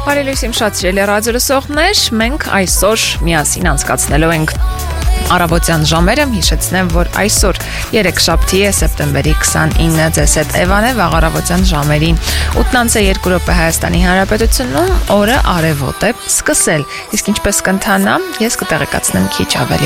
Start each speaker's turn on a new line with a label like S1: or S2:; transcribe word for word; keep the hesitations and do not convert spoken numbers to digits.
S1: Բարելույս իմ շատ սիրելի ռադիոլսողներ, մենք այսօր միասին անցկացնելու ենք առավոտյան ժամերը, հիշեցնեմ, որ այսօր երեքշաբթի է, սեպտեմբերի քսանինը, ձեզ հետ Էվան է, վաղ առավոտյան ժամերին ութ երկու րոպե Հայաստանի Հանրապետությունում, օրը արևոտ է սկսել, իսկ ինչպես կընթանա, ես կտեղեկացնեմ քիչ ավելի